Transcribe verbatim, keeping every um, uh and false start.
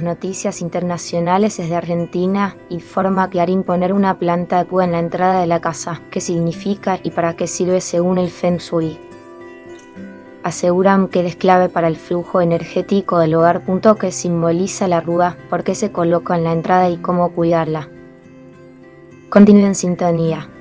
noticias internacionales desde Argentina informa que hará imponer una planta de púa en la entrada de la casa. ¿Qué significa y para qué sirve según el Feng Shui? Aseguran que es clave para el flujo energético del hogar. Punto que simboliza la rúa, por qué se coloca en la entrada y cómo cuidarla. Continúe en sintonía.